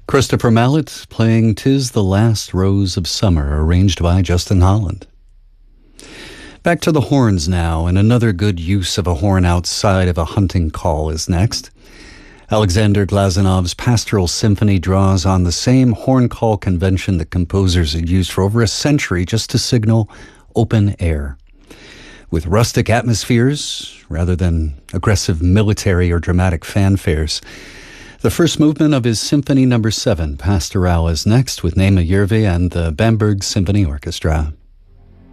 Christopher Mallet playing "'Tis the Last Rose of Summer," arranged by Justin Holland. Back to the horns now, and another good use of a horn outside of a hunting call is next. Alexander Glazunov's Pastoral Symphony draws on the same horn call convention that composers had used for over a century just to signal open air. With rustic atmospheres, rather than aggressive military or dramatic fanfares. The first movement of his Symphony No. 7, Pastoral, is next with Nema Järvi and the Bamberg Symphony Orchestra.